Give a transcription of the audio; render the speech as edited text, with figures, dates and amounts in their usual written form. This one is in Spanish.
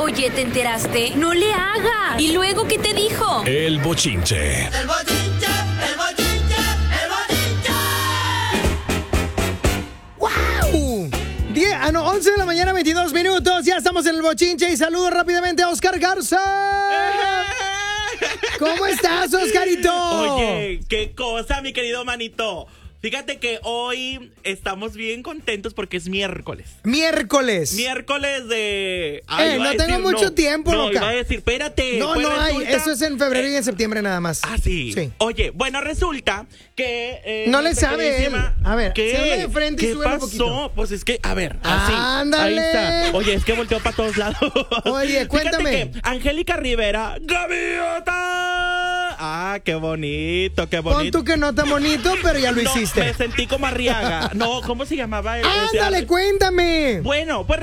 Oye, ¿te enteraste? No le hagas. ¿Y luego qué te dijo? El bochinche. El bochinche, el bochinche, el bochinche. ¡Wow! 11 de la mañana, 22 minutos. Ya estamos en el bochinche y saludo rápidamente a Oscar Garza. ¿Cómo estás, Oscarito? Oye, qué cosa, mi querido manito. Fíjate que hoy estamos bien contentos porque es miércoles. Miércoles de... no tengo mucho tiempo, No, loca. iba a decir, espérate. No, pues no hay. resulta- Eso es en febrero y en septiembre nada más. Ah, sí. Sí. Oye, bueno, resulta que... No le nuestra sabe él. queridísima- A ver, ¿qué? se habla de frente y ¿Qué sube un pasó? poquito. Pues es que, a ver, así. ¡Ándale! Ahí está. Oye, es que volteó para todos lados. Oye, cuéntame. Fíjate que Angélica Rivera, ¡gaviota! Ah, qué bonito, qué bonito. Pon tú que no tan bonito, pero ya lo No, hiciste. me sentí como Arriaga. No, ¿cómo se llamaba? ¡Ándale, cuéntame! Bueno, pues